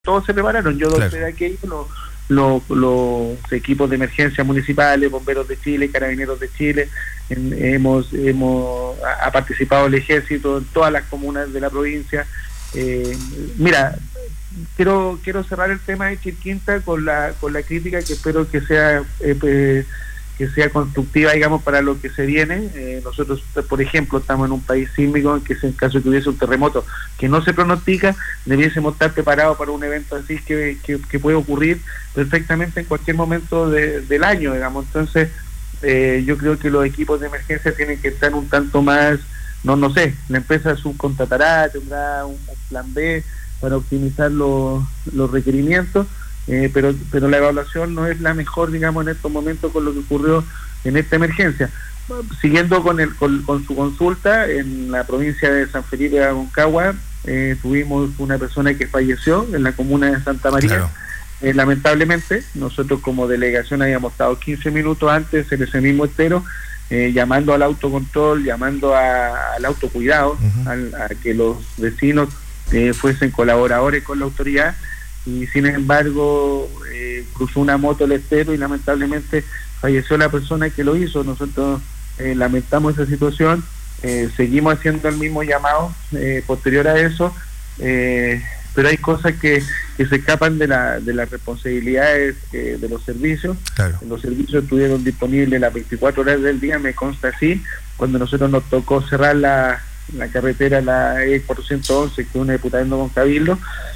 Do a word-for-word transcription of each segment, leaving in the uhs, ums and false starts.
todos se prepararon. Yo claro. doy de aquello, los, los, los equipos de emergencia municipales, bomberos de Chile, carabineros de Chile, en, hemos, hemos ha, ha participado el ejército en todas las comunas de la provincia. Eh, mira, quiero quiero cerrar el tema de Chilquinta con la con la crítica que espero que sea eh, eh, que sea constructiva, digamos, para lo que se viene. Eh, nosotros, por ejemplo, estamos en un país sísmico en que en caso de que hubiese un terremoto que no se pronostica, debiésemos estar preparados para un evento así que, que, que puede ocurrir perfectamente en cualquier momento de, del año, digamos. Entonces, eh, yo creo que los equipos de emergencia tienen que estar un tanto más, no no sé, la empresa subcontratará, tendrá un, un plan B para optimizar los, los requerimientos. Eh, pero pero la evaluación no es la mejor, digamos, en estos momentos con lo que ocurrió en esta emergencia. Siguiendo con el con, con su consulta, en la provincia de San Felipe de Aconcagua eh, tuvimos una persona que falleció en la comuna de Santa María. Claro. Eh, lamentablemente, nosotros como delegación habíamos estado quince minutos antes en ese mismo estero, eh, llamando al autocontrol, llamando a, al autocuidado, uh-huh. al, a que los vecinos eh, fuesen colaboradores con la autoridad. Y sin embargo eh, cruzó una moto el estero y lamentablemente falleció la persona que lo hizo. Nosotros eh, lamentamos esa situación, eh, seguimos haciendo el mismo llamado eh, posterior a eso, eh, pero hay cosas que, que se escapan de la de las responsabilidades eh, de los servicios. Claro. Los servicios estuvieron disponibles las veinticuatro horas del día, me consta así. Cuando nosotros nos tocó cerrar la, la carretera, la E cuatrocientos once, que es una diputada con Cabildo,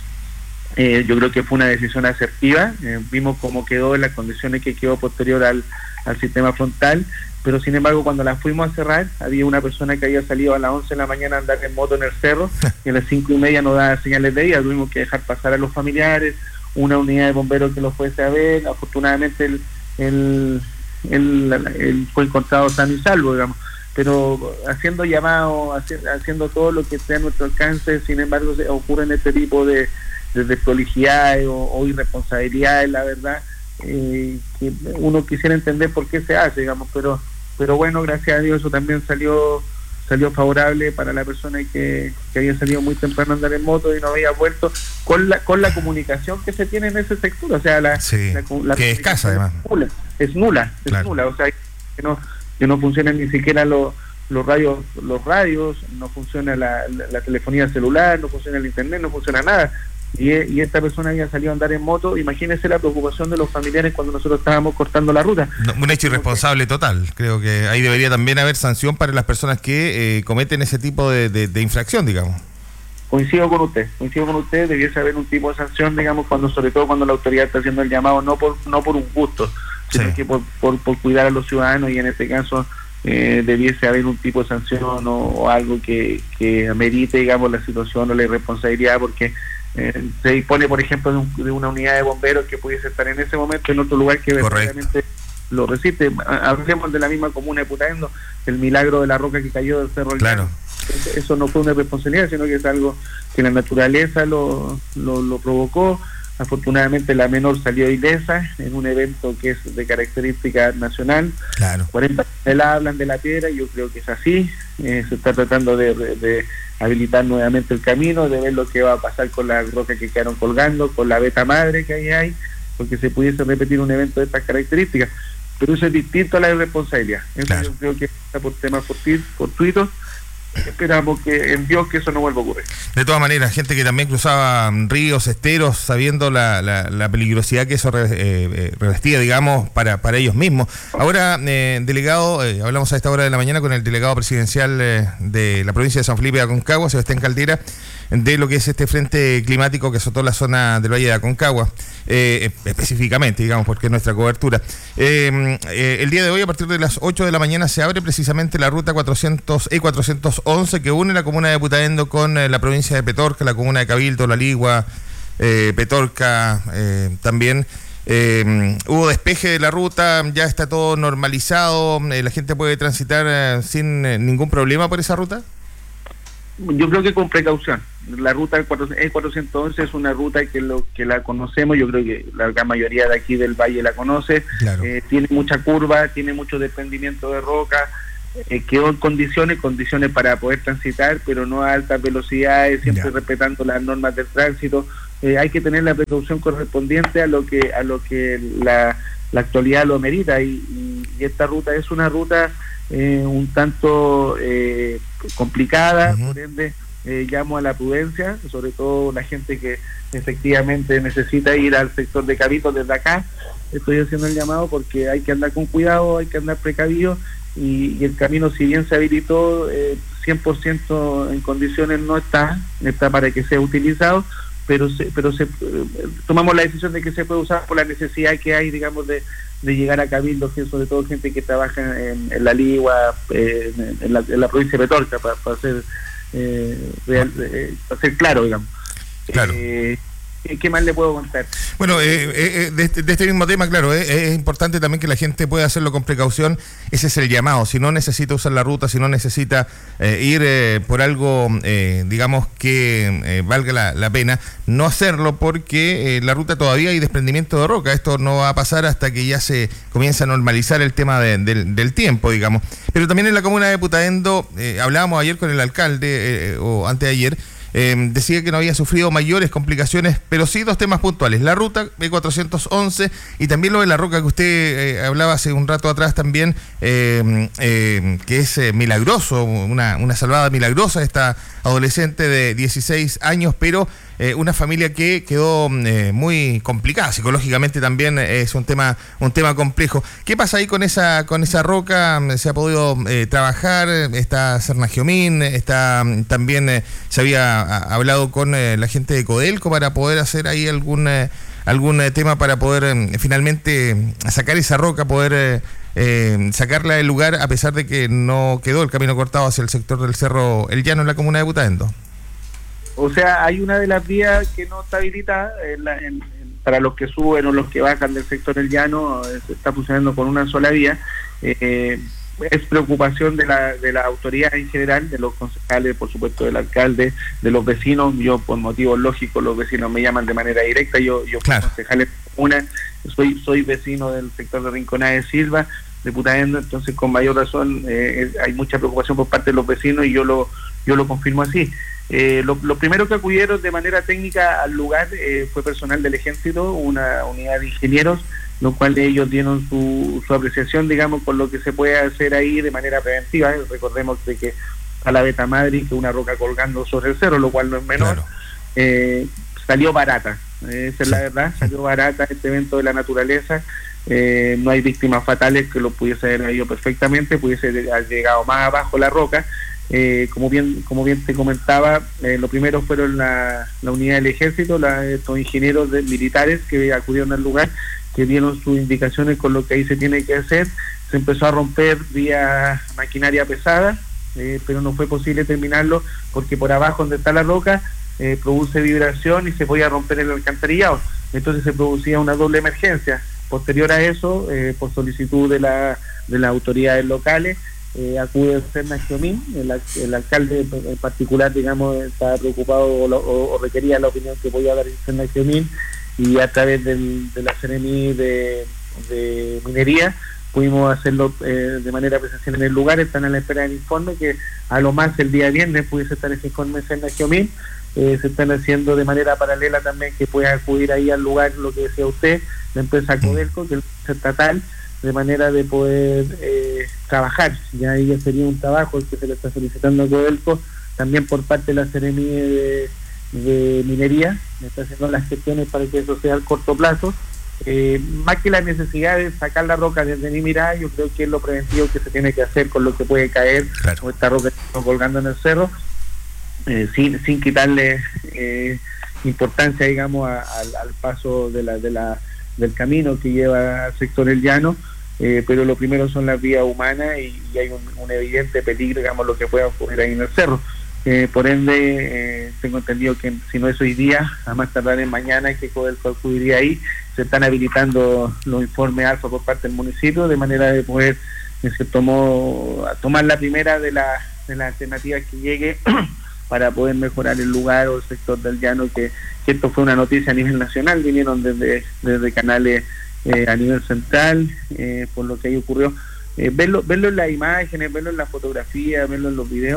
Eh, yo creo que fue una decisión asertiva. Eh, vimos cómo quedó en las condiciones que quedó posterior al, al sistema frontal, pero sin embargo cuando la fuimos a cerrar había una persona que había salido a las once de la mañana a andar en moto en el cerro y a las cinco y media no daba señales de vida. Tuvimos que dejar pasar a los familiares, una unidad de bomberos que lo fuese a ver. Afortunadamente el, el, el, el fue encontrado sano y salvo, digamos, pero haciendo llamados, haciendo todo lo que esté a nuestro alcance. Sin embargo se ocurren este tipo de de desprolijidades o, o irresponsabilidades, la verdad, eh, que uno quisiera entender por qué se hace, digamos, pero pero bueno, gracias a Dios eso también salió salió favorable para la persona que, que había salido muy temprano a andar en moto y no había vuelto, con la con la comunicación que se tiene en ese sector. O sea, la, sí, la, la que es escasa además. Es nula, es nula, es claro. nula, o sea, que no que no funcionan ni siquiera los los radios, los radios, no funciona la, la, la telefonía celular, no funciona el internet, no funciona nada. Y, y esta persona había salido a andar en moto. Imagínense la preocupación de los familiares cuando nosotros estábamos cortando la ruta. No, un hecho irresponsable total. Creo que ahí debería también haber sanción para las personas que eh, cometen ese tipo de, de, de infracción, digamos. Coincido con usted, coincido con usted, debiese haber un tipo de sanción, digamos, cuando sobre todo cuando la autoridad está haciendo el llamado, no por no por un gusto, sino sí. que por, por, por cuidar a los ciudadanos, y en este caso eh, debiese haber un tipo de sanción o, o algo que, que amerite, digamos, la situación o la irresponsabilidad, porque Eh, se dispone, por ejemplo, de, un, de una unidad de bomberos que pudiese estar en ese momento en otro lugar que verdaderamente lo resiste. Hablemos de la misma comuna de Putaendo, el milagro de la roca que cayó del Cerro. Claro. Eso no fue una responsabilidad, sino que es algo que la naturaleza lo, lo, lo provocó. Afortunadamente la menor salió ilesa en un evento que es de característica nacional. Claro. cuarenta toneladas hablan de la piedra, yo creo que es así. Eh, se está tratando de, de, de habilitar nuevamente el camino, de ver lo que va a pasar con las rocas que quedaron colgando, con la veta madre que ahí hay, porque se pudiese repetir un evento de estas características. Pero eso es distinto a la irresponsabilidad. Eso claro. Yo creo que está por temas fortuitos. Esperamos que en Dios que eso no vuelva a ocurrir. De todas maneras, gente que también cruzaba ríos, esteros, sabiendo la, la, la peligrosidad que eso re, eh, revestía, digamos, para, para ellos mismos. Ahora, eh, delegado, eh, hablamos a esta hora de la mañana con el delegado presidencial eh, de la provincia de San Felipe de Aconcagua, Sebastián Caldera, de lo que es este frente climático que azotó la zona del Valle de Aconcagua, eh, específicamente, digamos, porque es nuestra cobertura. Eh, eh, el día de hoy, a partir de las ocho de la mañana, se abre precisamente la ruta cuatrocientos E cuatrocientos once que une la comuna de Putaendo con eh, la provincia de Petorca, la comuna de Cabildo, La Ligua, eh, Petorca, eh, también. Eh, hubo despeje de la ruta, ya está todo normalizado, eh, la gente puede transitar eh, sin eh, ningún problema por esa ruta. Yo creo que con precaución. La ruta E cuatrocientos once es una ruta que lo que la conocemos, yo creo que la gran mayoría de aquí del valle la conoce. Claro. Eh, tiene mucha curva, tiene mucho desprendimiento de roca, eh, quedó en condiciones, condiciones para poder transitar, pero no a altas velocidades, siempre ya. respetando las normas del tránsito. eh, hay que tener la precaución correspondiente a lo que a lo que la, la actualidad lo merita, y, y, y esta ruta es una ruta eh, un tanto eh, complicada, uh-huh. Por ende eh, llamo a la prudencia, sobre todo la gente que efectivamente necesita ir al sector de Cabito desde acá. Estoy haciendo el llamado porque hay que andar con cuidado, hay que andar precavido, y, y el camino, si bien se habilitó, eh, cien por ciento en condiciones no está, está para que sea utilizado, pero se, pero se, eh, tomamos la decisión de que se puede usar por la necesidad que hay, digamos, de, de llegar a Cabildo, que sobre todo gente que trabaja en, en la Ligua, eh, en, en, la, en la provincia de Petorca, para, para ser eh, real, eh, para ser claro, digamos. Claro. Eh, ¿Qué más le puedo contar? Bueno, eh, eh, de, este, de este mismo tema, claro, eh, es importante también que la gente pueda hacerlo con precaución. Ese es el llamado. Si no necesita usar la ruta, si no necesita eh, ir eh, por algo, eh, digamos, que eh, valga la, la pena, no hacerlo, porque eh, la ruta todavía hay desprendimiento de roca. Esto no va a pasar hasta que ya se comience a normalizar el tema de, de, del tiempo, digamos. Pero también en la comuna de Putaendo, eh, hablábamos ayer con el alcalde, eh, o antes de ayer, Eh, decía que no había sufrido mayores complicaciones, pero sí dos temas puntuales: la ruta B cuatrocientos once y también lo de la roca que usted eh, hablaba hace un rato atrás también, eh, eh, que es eh, milagroso, una, una salvada milagrosa de esta adolescente de dieciséis años, pero eh, una familia que quedó eh, muy complicada psicológicamente también. Eh, es un tema un tema complejo. ¿Qué pasa ahí con esa con esa roca? ¿Se ha podido eh, trabajar? ¿Está Cernagiomín? ¿Está también eh, se había ha hablado con eh, la gente de Codelco para poder hacer ahí algún eh, algún eh, tema para poder eh, finalmente sacar esa roca, poder eh, eh, sacarla del lugar, a pesar de que no quedó el camino cortado hacia el sector del Cerro El Llano en la comuna de Putaendo? O sea, hay una de las vías que no está habilitada en la, en, en, para los que suben o los que bajan del sector El Llano, eh, está funcionando con una sola vía. Eh, es preocupación de la de la autoridad en general, de los concejales, por supuesto del alcalde, de los vecinos. Yo, por motivos lógicos, los vecinos me llaman de manera directa. Yo yo claro. Como concejal de comuna, soy soy vecino del sector de Rinconada de Silva, de Putaendo, entonces con mayor razón eh, hay mucha preocupación por parte de los vecinos, y yo lo yo lo confirmo así. Eh, lo, lo primero que acudieron de manera técnica al lugar eh, fue personal del Ejército, una unidad de ingenieros, lo cual ellos dieron su, su apreciación, digamos, por lo que se puede hacer ahí de manera preventiva. Recordemos de que a la Beta Madre, que una roca colgando sobre el cerro, lo cual no es menor, claro. eh, salió barata, eh, esa es la verdad, salió barata este evento de la naturaleza. Eh, no hay víctimas fatales, que lo pudiese haber ido perfectamente, pudiese haber llegado más abajo la roca. Eh, como bien como bien te comentaba, eh, lo primero fueron la, la unidad del Ejército, la, estos ingenieros de, militares que acudieron al lugar, que dieron sus indicaciones con lo que ahí se tiene que hacer. Se empezó a romper vía maquinaria pesada, eh, pero no fue posible terminarlo porque por abajo donde está la roca eh, produce vibración y se podía romper el alcantarillado. Entonces se producía una doble emergencia. Posterior a eso, eh, por solicitud de la de las autoridades locales, eh, acude Cernagiomín, el, el alcalde en particular, digamos, estaba preocupado o, lo, o, o requería la opinión que podía dar Cernagiomín, y a través del, de la Seremi de, de Minería pudimos hacerlo eh, de manera presencial en el lugar. Están a la espera del informe, que a lo más el día viernes pudiese estar ese informe de Cernagiomín. Eh, se están haciendo de manera paralela también que pueda acudir ahí al lugar, lo que decía usted, la empresa Codelco, que es estatal, de manera de poder eh, trabajar. Ya ahí ya sería un trabajo el que se le está solicitando a Codelco, también por parte de la Seremi de, de Minería, está haciendo las gestiones para que eso sea a corto plazo. Eh, más que la necesidad de sacar la roca desde mi mirada, yo creo que es lo preventivo que se tiene que hacer con lo que puede caer, claro, con esta roca que está colgando en el cerro, eh, sin sin quitarle eh, importancia, digamos, a, a, al paso de la de la del camino que lleva al sector El Llano. Eh, pero lo primero son las vías humanas, y, y hay un, un evidente peligro, digamos, lo que pueda ocurrir ahí en el cerro. Eh, por ende, eh, tengo entendido que si no es hoy día, a más tardar en mañana, que Codelco acudiría ahí. Se están habilitando los informes alfa por parte del municipio, de manera de poder, eh, se tomó a tomar la primera de, la, de las alternativas que llegue para poder mejorar el lugar o el sector del llano, que, que esto fue una noticia a nivel nacional, vinieron desde, desde canales eh, a nivel central, eh, por lo que ahí ocurrió. Eh, verlo, verlo en las imágenes, verlo en la fotografía, verlo en los videos,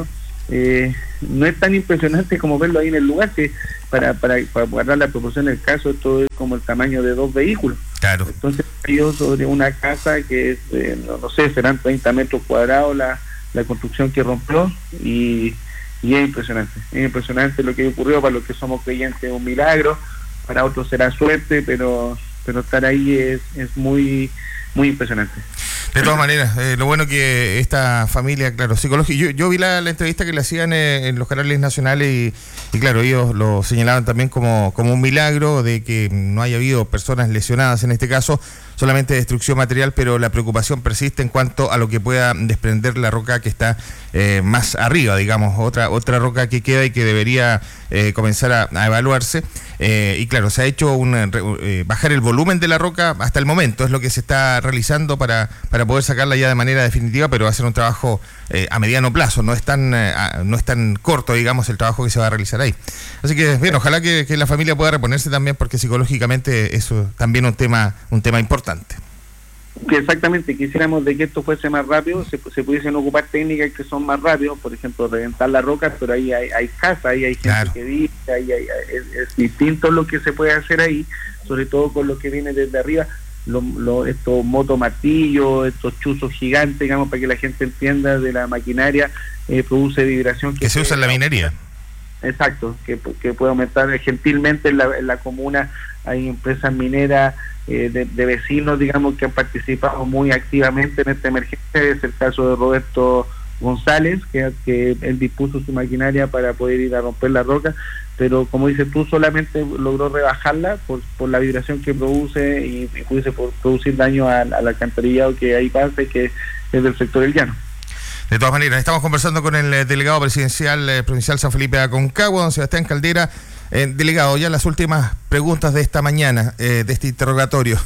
eh, no es tan impresionante como verlo ahí en el lugar, que para, para, para guardar la proporción del caso, esto es como el tamaño de dos vehículos. Claro. Entonces cayó sobre una casa que es, eh, no, no sé, serán treinta metros cuadrados la, la construcción que rompió, y, y es impresionante, es impresionante lo que ocurrió. Para los que somos creyentes es un milagro, para otros será suerte, pero pero estar ahí es, es muy muy impresionante. De todas maneras, eh, lo bueno que esta familia, claro, psicológica, yo, yo vi la, la entrevista que le hacían eh, en los canales nacionales y, y claro, ellos lo señalaban también como, como un milagro de que no haya habido personas lesionadas en este caso, solamente destrucción material, pero la preocupación persiste en cuanto a lo que pueda desprender la roca que está eh, más arriba, digamos, otra otra roca que queda y que debería eh, comenzar a, a evaluarse. Eh, y claro, se ha hecho un, eh, bajar el volumen de la roca hasta el momento, es lo que se está realizando para, para poder sacarla ya de manera definitiva, pero va a ser un trabajo eh, a mediano plazo, no es tan eh, no es tan corto, digamos, el trabajo que se va a realizar ahí. Así que, bien, ojalá que, que la familia pueda reponerse también, porque psicológicamente eso también es un tema, un tema importante. Que exactamente, quisiéramos de que esto fuese más rápido, se, se pudiesen ocupar técnicas que son más rápidos, por ejemplo, reventar las rocas, pero ahí hay, hay casa, ahí hay gente claro. que vive, ahí hay, es, es distinto lo que se puede hacer ahí, sobre todo con lo que viene desde arriba, lo, lo, estos motomartillos, estos chuzos gigantes, digamos, para que la gente entienda de la maquinaria, eh, produce vibración. Que, que se usa en la minería. Exacto, que, que puede aumentar gentilmente en la, en la comuna. Hay empresas mineras eh, de, de vecinos, digamos, que han participado muy activamente en esta emergencia. Es el caso de Roberto González, que, que él dispuso su maquinaria para poder ir a romper la roca, pero como dices tú, solamente logró rebajarla por, por la vibración que produce y, y pudiese por producir daño al, al alcantarillado que ahí pasa, que es del sector del llano. De todas maneras, estamos conversando con el delegado presidencial eh, provincial San Felipe de Aconcagua, don Sebastián Caldera. Eh, delegado, ya las últimas preguntas de esta mañana, eh, de este interrogatorio.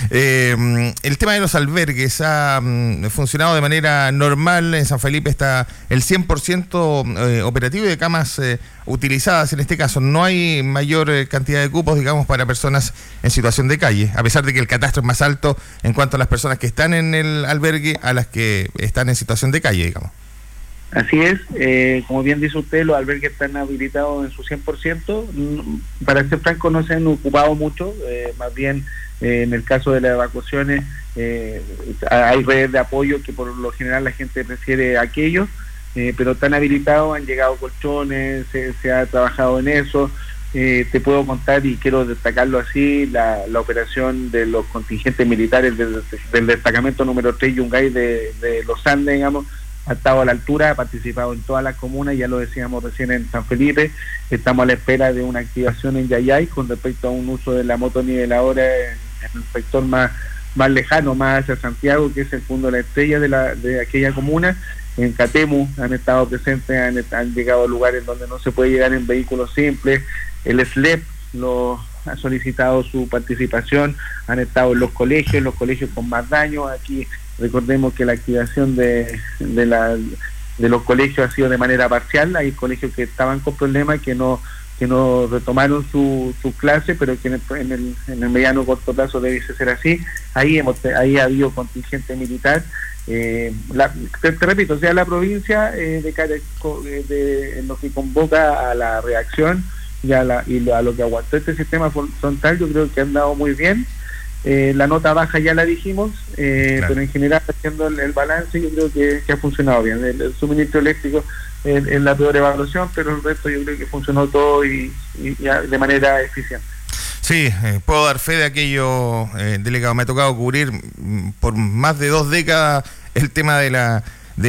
eh, el tema de los albergues ha mm, funcionado de manera normal. En San Felipe está el cien por ciento eh, operativo y de camas eh, utilizadas. En este caso, no hay mayor eh, cantidad de cupos, digamos, para personas en situación de calle, a pesar de que el catastro es más alto en cuanto a las personas que están en el albergue a las que están en situación de calle, digamos. Así es, eh, como bien dice usted, los albergues están habilitados en su cien por ciento. Para ser franco, no se han ocupado mucho, eh, más bien eh, en el caso de las evacuaciones eh, hay redes de apoyo que por lo general la gente prefiere aquellos, eh, pero están habilitados, han llegado colchones, se, se ha trabajado en eso. Eh, te puedo contar, y quiero destacarlo así, la, la operación de los contingentes militares del, del destacamento número tres Yungay de, de los Andes, digamos, ha estado a la altura, ha participado en todas las comunas, ya lo decíamos recién en San Felipe. Estamos a la espera de una activación en Yayay con respecto a un uso de la moto niveladora en, en el sector más, más lejano, más hacia Santiago, que es el punto de la estrella de, la, de aquella comuna. En Catemu han estado presentes, han, han llegado a lugares donde no se puede llegar en vehículos simples. El S L E P lo ha solicitado su participación, han estado en los colegios, los colegios con más daño. Aquí recordemos que la activación de, de, la, de los colegios ha sido de manera parcial. Hay colegios que estaban con problemas, que no que no retomaron su, su clase, pero que en el, en el, en el mediano corto plazo debe ser así. Ahí hemos ahí ha habido contingente militar. Eh, la, te, te repito, o sea, la provincia eh, de, de, de en lo que convoca a la reacción y a, la, y a lo que aguantó este sistema frontal, yo creo que han dado muy bien. Eh, la nota baja ya la dijimos, eh, claro. Pero en general, haciendo el, el balance, yo creo que, que ha funcionado bien. El, el suministro eléctrico es, es la peor evaluación, pero el resto yo creo que funcionó todo y, y, y de manera eficiente. Sí, eh, puedo dar fe de aquello, eh, delegado. Me ha tocado cubrir mm, por más de dos décadas el tema de la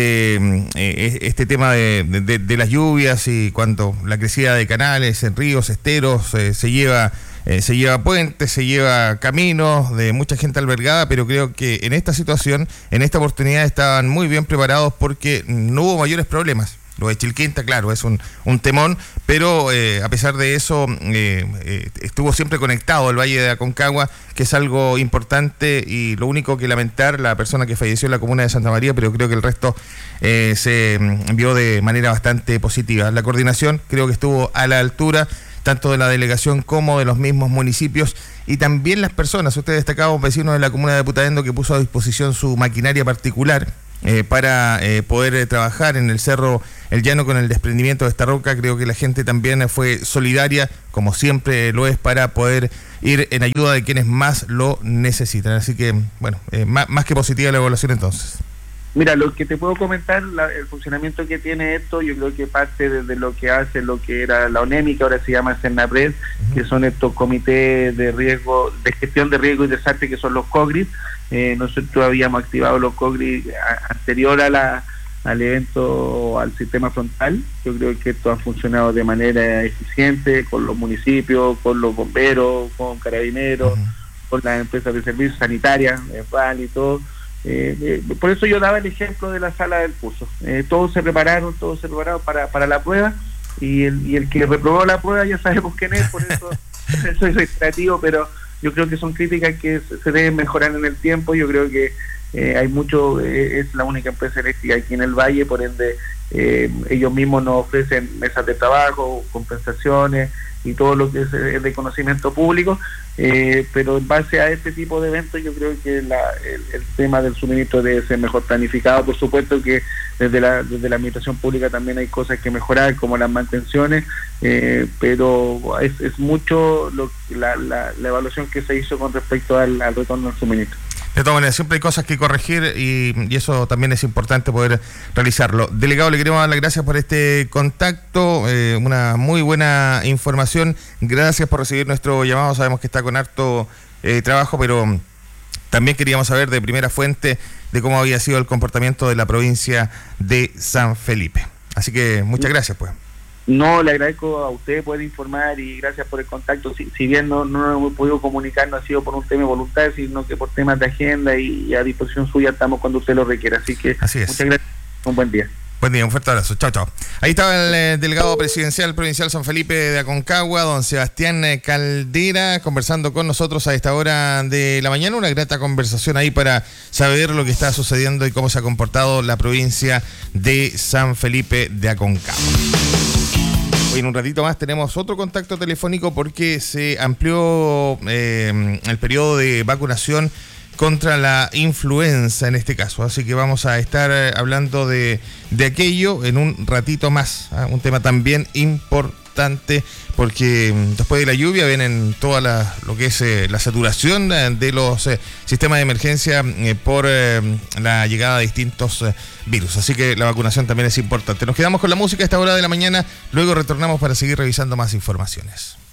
de eh, este tema de, de, de las lluvias y cuanto la crecida de canales, en ríos, esteros, eh, se lleva eh, se lleva puentes, se lleva caminos de mucha gente albergada, pero creo que en esta situación, en esta oportunidad estaban muy bien preparados porque no hubo mayores problemas. Lo de Chilquinta, claro, es un, un temón, pero eh, a pesar de eso eh, eh, estuvo siempre conectado el Valle de Aconcagua, que es algo importante, y lo único que lamentar, la persona que falleció en la comuna de Santa María, pero creo que el resto eh, se vio de manera bastante positiva. La coordinación creo que estuvo a la altura, tanto de la delegación como de los mismos municipios, y también las personas. Usted destacaba un vecino de la comuna de Putaendo que puso a disposición su maquinaria particular, eh, para eh, poder eh, trabajar en el Cerro El Llano con el desprendimiento de esta roca. Creo que la gente también fue solidaria, como siempre lo es, para poder ir en ayuda de quienes más lo necesitan. Así que, bueno, eh, más, más que positiva la evaluación entonces. Mira, lo que te puedo comentar, la, el funcionamiento que tiene esto, yo creo que parte desde lo que hace lo que era la ONEMI, que ahora se llama Cernapred, uh-huh. que son estos comités de riesgo, de gestión de riesgo y desastre, que son los COGRIS. Eh, nosotros habíamos activado los COGRIS a, anterior a la, al evento, al sistema frontal. Yo creo que esto ha funcionado de manera eficiente con los municipios, con los bomberos, con carabineros, uh-huh. con las empresas de servicios sanitarias, eh, y todo. Eh, eh, por eso yo daba el ejemplo de la sala del curso. Eh, todos se prepararon, todos se prepararon para, para la prueba, y el, y el que reprobó la prueba ya sabemos quién es, por eso soy reiterativo, pero yo creo que son críticas que se, se deben mejorar en el tiempo. Yo creo que eh, hay mucho, eh, es la única empresa eléctrica aquí en el Valle, por ende eh, ellos mismos nos ofrecen mesas de trabajo, compensaciones y todo lo que es de conocimiento público, eh, pero en base a este tipo de eventos yo creo que la, el, el tema del suministro debe ser mejor planificado. Por supuesto que desde la desde la administración pública también hay cosas que mejorar, como las mantenciones, eh, pero es, es mucho lo, la, la, la evaluación que se hizo con respecto al, al retorno al suministro. De todas maneras, siempre hay cosas que corregir y, y eso también es importante poder realizarlo. Delegado, le queremos dar las gracias por este contacto, eh, una muy buena información. Gracias por recibir nuestro llamado. Sabemos que está con harto eh, trabajo, pero también queríamos saber de primera fuente de cómo había sido el comportamiento de la provincia de San Felipe. Así que muchas gracias, pues. No, le agradezco a usted poder informar y gracias por el contacto. Si, si bien no, no hemos podido comunicar, no ha sido por un tema de voluntad, sino que por temas de agenda, y, y a disposición suya estamos cuando usted lo requiera. Así que Así es. Muchas gracias. Un buen día. Buen día, un fuerte abrazo. Chao, chao. Ahí estaba el eh, delegado presidencial provincial San Felipe de Aconcagua, don Sebastián Caldera, conversando con nosotros a esta hora de la mañana. Una grata conversación ahí para saber lo que está sucediendo y cómo se ha comportado la provincia de San Felipe de Aconcagua. Hoy en un ratito más tenemos otro contacto telefónico porque se amplió eh, el periodo de vacunación contra la influenza en este caso, así que vamos a estar hablando de, de aquello en un ratito más, ¿eh? Un tema también importante porque después de la lluvia vienen toda la, lo que es eh, la saturación de los eh, sistemas de emergencia eh, por eh, la llegada de distintos eh, virus, así que la vacunación también es importante. Nos quedamos con la música a esta hora de la mañana, luego retornamos para seguir revisando más informaciones.